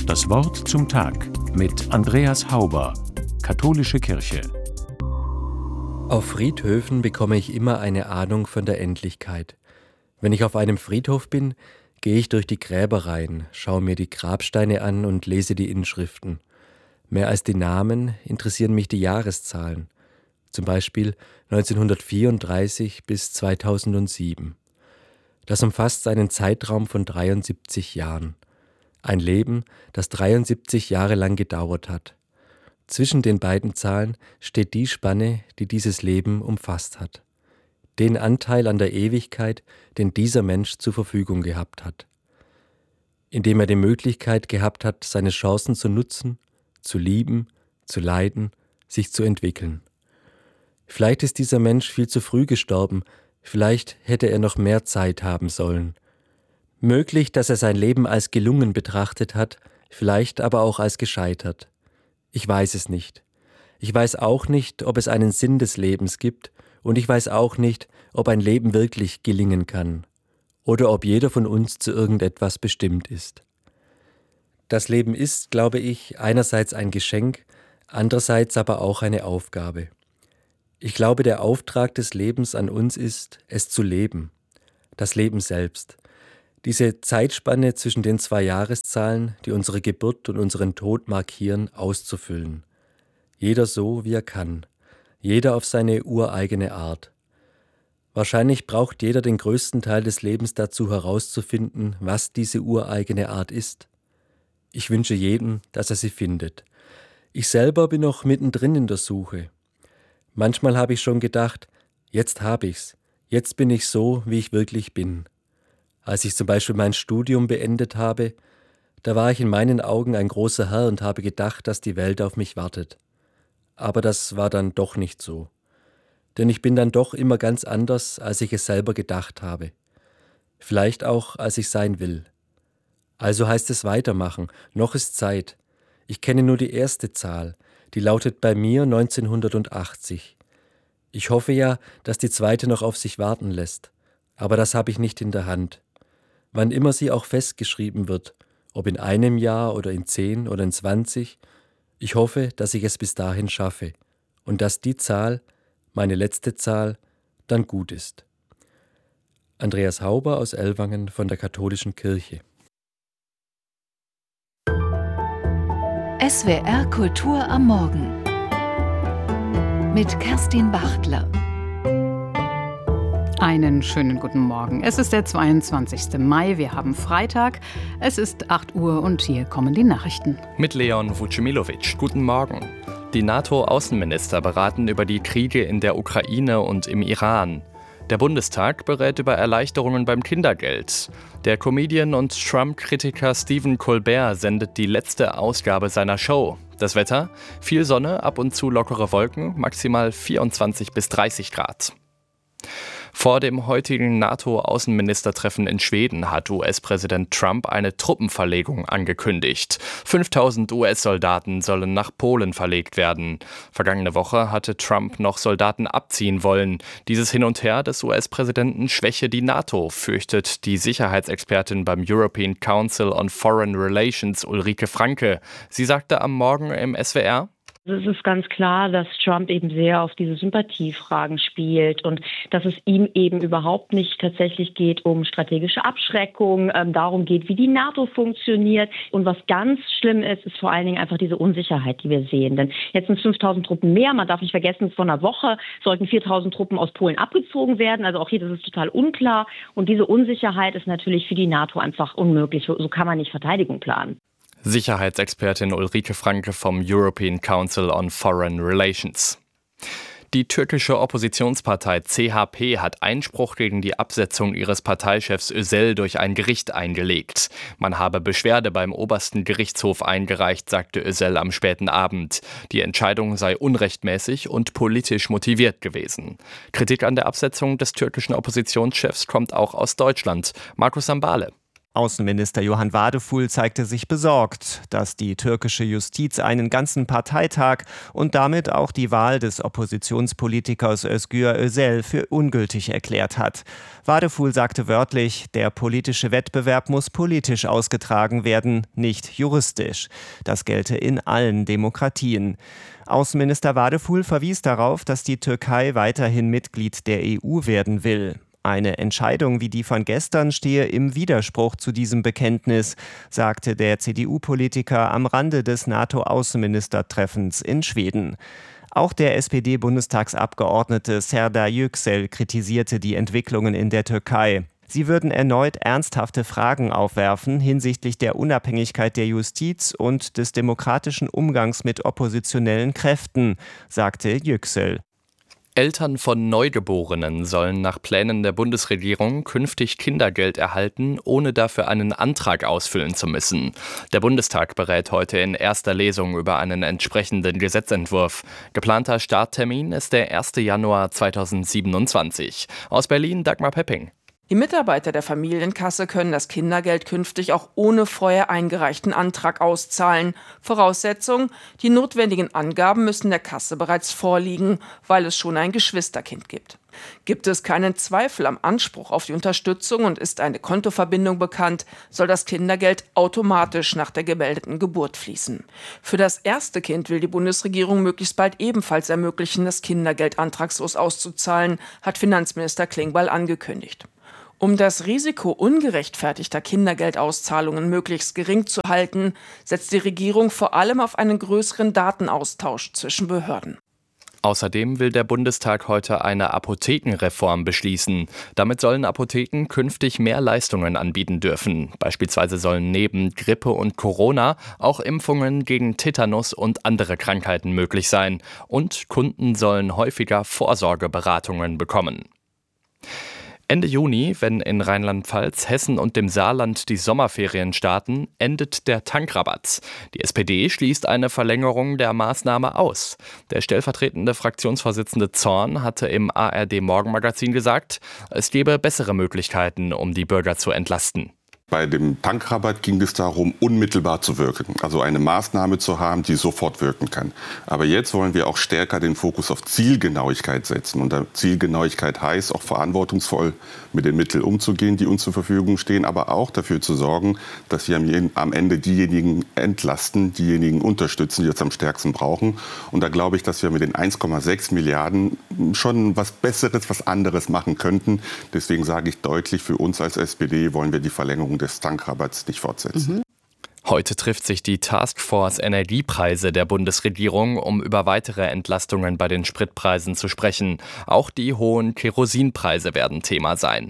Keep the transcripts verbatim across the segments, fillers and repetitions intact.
Das Wort zum Tag mit Andreas Hauber, Katholische Kirche. Auf Friedhöfen bekomme ich immer eine Ahnung von der Endlichkeit. Wenn ich auf einem Friedhof bin, gehe ich durch die Gräbereien, schaue mir die Grabsteine an und lese die Inschriften. Mehr als die Namen interessieren mich die Jahreszahlen. Zum Beispiel neunzehnhundertvierunddreißig bis zweitausendsieben. Das umfasst einen Zeitraum von dreiundsiebzig Jahren. Ein Leben, das dreiundsiebzig Jahre lang gedauert hat. Zwischen den beiden Zahlen steht die Spanne, die dieses Leben umfasst hat. Den Anteil an der Ewigkeit, den dieser Mensch zur Verfügung gehabt hat. Indem er die Möglichkeit gehabt hat, seine Chancen zu nutzen, zu lieben, zu leiden, sich zu entwickeln. Vielleicht ist dieser Mensch viel zu früh gestorben, vielleicht hätte er noch mehr Zeit haben sollen. Möglich, dass er sein Leben als gelungen betrachtet hat, vielleicht aber auch als gescheitert. Ich weiß es nicht. Ich weiß auch nicht, ob es einen Sinn des Lebens gibt, und ich weiß auch nicht, ob ein Leben wirklich gelingen kann oder ob jeder von uns zu irgendetwas bestimmt ist. Das Leben ist, glaube ich, einerseits ein Geschenk, andererseits aber auch eine Aufgabe. Ich glaube, der Auftrag des Lebens an uns ist, es zu leben, das Leben selbst. Diese Zeitspanne zwischen den zwei Jahreszahlen, die unsere Geburt und unseren Tod markieren, auszufüllen. Jeder so, wie er kann. Jeder auf seine ureigene Art. Wahrscheinlich braucht jeder den größten Teil des Lebens dazu herauszufinden, was diese ureigene Art ist. Ich wünsche jedem, dass er sie findet. Ich selber bin noch mittendrin in der Suche. Manchmal habe ich schon gedacht, jetzt habe ich's, jetzt bin ich so, wie ich wirklich bin. Als ich zum Beispiel mein Studium beendet habe, da war ich in meinen Augen ein großer Herr und habe gedacht, dass die Welt auf mich wartet. Aber das war dann doch nicht so. Denn ich bin dann doch immer ganz anders, als ich es selber gedacht habe. Vielleicht auch, als ich sein will. Also heißt es weitermachen, noch ist Zeit. Ich kenne nur die erste Zahl, die lautet bei mir neunzehnhundertachtzig. Ich hoffe ja, dass die zweite noch auf sich warten lässt. Aber das habe ich nicht in der Hand. Wann immer sie auch festgeschrieben wird, ob in einem Jahr oder in zehn oder in zwanzig, ich hoffe, dass ich es bis dahin schaffe und dass die Zahl, meine letzte Zahl, dann gut ist. Andreas Hauber aus Ellwangen von der Katholischen Kirche. S W R Kultur am Morgen mit Kerstin Bachtler. Einen schönen guten Morgen. Es ist der zweiundzwanzigste Mai, wir haben Freitag. Es ist acht Uhr und hier kommen die Nachrichten. Mit Leon Vucimilovic. Guten Morgen. Die NATO-Außenminister beraten über die Kriege in der Ukraine und im Iran. Der Bundestag berät über Erleichterungen beim Kindergeld. Der Comedian und Trump-Kritiker Stephen Colbert sendet die letzte Ausgabe seiner Show. Das Wetter? Viel Sonne, ab und zu lockere Wolken, maximal vierundzwanzig bis dreißig Grad. Vor dem heutigen NATO-Außenministertreffen in Schweden hat U S-Präsident Trump eine Truppenverlegung angekündigt. fünftausend U S-Soldaten sollen nach Polen verlegt werden. Vergangene Woche hatte Trump noch Soldaten abziehen wollen. Dieses Hin und Her des U S-Präsidenten schwäche die NATO, fürchtet die Sicherheitsexpertin beim European Council on Foreign Relations Ulrike Franke. Sie sagte am Morgen im S W R: Es ist ganz klar, dass Trump eben sehr auf diese Sympathiefragen spielt und dass es ihm eben überhaupt nicht tatsächlich geht um strategische Abschreckung, ähm, darum geht, wie die NATO funktioniert. Und was ganz schlimm ist, ist vor allen Dingen einfach diese Unsicherheit, die wir sehen. Denn jetzt sind es fünftausend Truppen mehr. Man darf nicht vergessen, vor einer Woche sollten viertausend Truppen aus Polen abgezogen werden. Also auch hier, das ist total unklar. Und diese Unsicherheit ist natürlich für die NATO einfach unmöglich. So kann man nicht Verteidigung planen. Sicherheitsexpertin Ulrike Franke vom European Council on Foreign Relations. Die türkische Oppositionspartei C H P hat Einspruch gegen die Absetzung ihres Parteichefs Özel durch ein Gericht eingelegt. Man habe Beschwerde beim obersten Gerichtshof eingereicht, sagte Özel am späten Abend. Die Entscheidung sei unrechtmäßig und politisch motiviert gewesen. Kritik an der Absetzung des türkischen Oppositionschefs kommt auch aus Deutschland. Markus Sambale. Außenminister Johann Wadefuhl zeigte sich besorgt, dass die türkische Justiz einen ganzen Parteitag und damit auch die Wahl des Oppositionspolitikers Özgür Özel für ungültig erklärt hat. Wadefuhl sagte wörtlich, der politische Wettbewerb muss politisch ausgetragen werden, nicht juristisch. Das gelte in allen Demokratien. Außenminister Wadefuhl verwies darauf, dass die Türkei weiterhin Mitglied der E U werden will. Eine Entscheidung wie die von gestern stehe im Widerspruch zu diesem Bekenntnis, sagte der C D U-Politiker am Rande des NATO-Außenministertreffens in Schweden. Auch der S P D-Bundestagsabgeordnete Serdar Yüksel kritisierte die Entwicklungen in der Türkei. Sie würden erneut ernsthafte Fragen aufwerfen hinsichtlich der Unabhängigkeit der Justiz und des demokratischen Umgangs mit oppositionellen Kräften, sagte Yüksel. Eltern von Neugeborenen sollen nach Plänen der Bundesregierung künftig Kindergeld erhalten, ohne dafür einen Antrag ausfüllen zu müssen. Der Bundestag berät heute in erster Lesung über einen entsprechenden Gesetzentwurf. Geplanter Starttermin ist der erster Januar zweitausendsiebenundzwanzig. Aus Berlin Dagmar Pepping. Die Mitarbeiter der Familienkasse können das Kindergeld künftig auch ohne vorher eingereichten Antrag auszahlen. Voraussetzung: die notwendigen Angaben müssen der Kasse bereits vorliegen, weil es schon ein Geschwisterkind gibt. Gibt es keinen Zweifel am Anspruch auf die Unterstützung und ist eine Kontoverbindung bekannt, soll das Kindergeld automatisch nach der gemeldeten Geburt fließen. Für das erste Kind will die Bundesregierung möglichst bald ebenfalls ermöglichen, das Kindergeld antragslos auszuzahlen, hat Finanzminister Klingbeil angekündigt. Um das Risiko ungerechtfertigter Kindergeldauszahlungen möglichst gering zu halten, setzt die Regierung vor allem auf einen größeren Datenaustausch zwischen Behörden. Außerdem will der Bundestag heute eine Apothekenreform beschließen. Damit sollen Apotheken künftig mehr Leistungen anbieten dürfen. Beispielsweise sollen neben Grippe und Corona auch Impfungen gegen Tetanus und andere Krankheiten möglich sein. Und Kunden sollen häufiger Vorsorgeberatungen bekommen. Ende Juni, wenn in Rheinland-Pfalz, Hessen und dem Saarland die Sommerferien starten, endet der Tankrabatt. Die S P D schließt eine Verlängerung der Maßnahme aus. Der stellvertretende Fraktionsvorsitzende Zorn hatte im A R D-Morgenmagazin gesagt, es gebe bessere Möglichkeiten, um die Bürger zu entlasten. Bei dem Tankrabatt ging es darum, unmittelbar zu wirken, also eine Maßnahme zu haben, die sofort wirken kann. Aber jetzt wollen wir auch stärker den Fokus auf Zielgenauigkeit setzen. Und Zielgenauigkeit heißt, auch verantwortungsvoll mit den Mitteln umzugehen, die uns zur Verfügung stehen, aber auch dafür zu sorgen, dass wir am Ende diejenigen entlasten, diejenigen unterstützen, die es am stärksten brauchen. Und da glaube ich, dass wir mit den eins Komma sechs Milliarden schon was Besseres, was anderes machen könnten. Deswegen sage ich deutlich, für uns als S P D wollen wir die Verlängerung des Tankrabatts nicht fortsetzen. Mhm. Heute trifft sich die Taskforce Energiepreise der Bundesregierung, um über weitere Entlastungen bei den Spritpreisen zu sprechen. Auch die hohen Kerosinpreise werden Thema sein.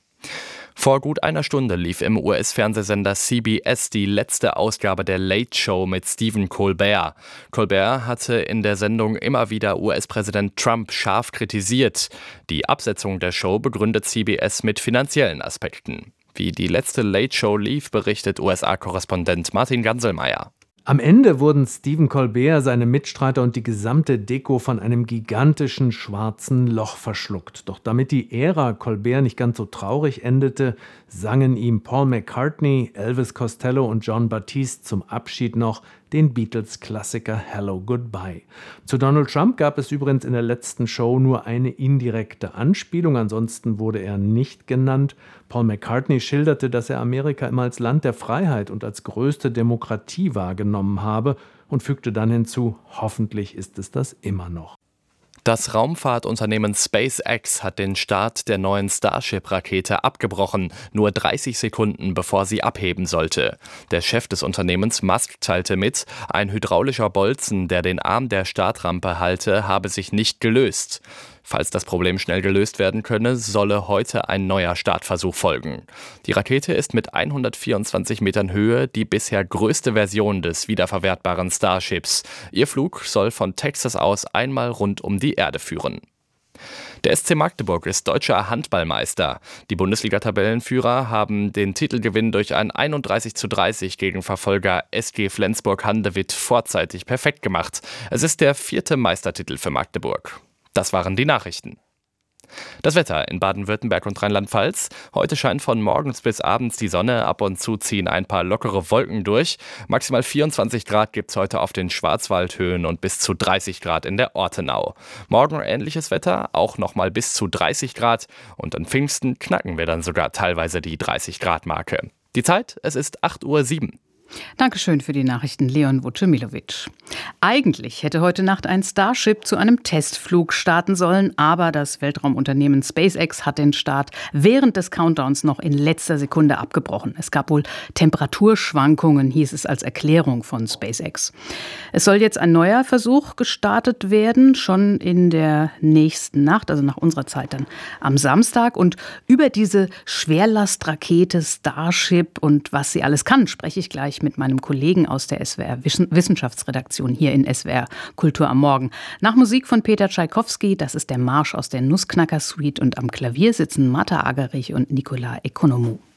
Vor gut einer Stunde lief im U S-Fernsehsender C B S die letzte Ausgabe der Late Show mit Stephen Colbert. Colbert hatte in der Sendung immer wieder U S-Präsident Trump scharf kritisiert. Die Absetzung der Show begründet C B S mit finanziellen Aspekten. Wie die letzte Late Show lief, berichtet U S A-Korrespondent Martin Ganselmeier. Am Ende wurden Stephen Colbert, seine Mitstreiter und die gesamte Deko von einem gigantischen schwarzen Loch verschluckt. Doch damit die Ära Colbert nicht ganz so traurig endete, sangen ihm Paul McCartney, Elvis Costello und John Batiste zum Abschied noch den Beatles-Klassiker Hello Goodbye. Zu Donald Trump gab es übrigens in der letzten Show nur eine indirekte Anspielung, ansonsten wurde er nicht genannt. Paul McCartney schilderte, dass er Amerika immer als Land der Freiheit und als größte Demokratie wahrgenommen habe und fügte dann hinzu, hoffentlich ist es das immer noch. Das Raumfahrtunternehmen SpaceX hat den Start der neuen Starship-Rakete abgebrochen, nur dreißig Sekunden bevor sie abheben sollte. Der Chef des Unternehmens, Musk, teilte mit, ein hydraulischer Bolzen, der den Arm der Startrampe halte, habe sich nicht gelöst. Falls das Problem schnell gelöst werden könne, solle heute ein neuer Startversuch folgen. Die Rakete ist mit hundertvierundzwanzig Metern Höhe die bisher größte Version des wiederverwertbaren Starships. Ihr Flug soll von Texas aus einmal rund um die Erde führen. Der S C Magdeburg ist deutscher Handballmeister. Die Bundesliga-Tabellenführer haben den Titelgewinn durch ein einunddreißig zu dreißig gegen Verfolger S G Flensburg-Handewitt vorzeitig perfekt gemacht. Es ist der vierte Meistertitel für Magdeburg. Das waren die Nachrichten. Das Wetter in Baden-Württemberg und Rheinland-Pfalz. Heute scheint von morgens bis abends die Sonne. Ab und zu ziehen ein paar lockere Wolken durch. Maximal vierundzwanzig Grad gibt es heute auf den Schwarzwaldhöhen und bis zu dreißig Grad in der Ortenau. Morgen ähnliches Wetter, auch nochmal bis zu dreißig Grad. Und an Pfingsten knacken wir dann sogar teilweise die dreißig Grad Marke. Die Zeit, es ist acht Uhr sieben. Dankeschön für die Nachrichten, Leon Vucemilovic. Eigentlich hätte heute Nacht ein Starship zu einem Testflug starten sollen, aber das Weltraumunternehmen SpaceX hat den Start während des Countdowns noch in letzter Sekunde abgebrochen. Es gab wohl Temperaturschwankungen, hieß es als Erklärung von SpaceX. Es soll jetzt ein neuer Versuch gestartet werden, schon in der nächsten Nacht, also nach unserer Zeit dann am Samstag. Und über diese Schwerlastrakete Starship und was sie alles kann, spreche ich gleich mit meinem Kollegen aus der S W R Wissenschaftsredaktion hier in S W R Kultur am Morgen. Nach Musik von Peter Tschaikowski, das ist der Marsch aus der Nussknacker Suite, und am Klavier sitzen Martha Agerich und Nicolas Economou.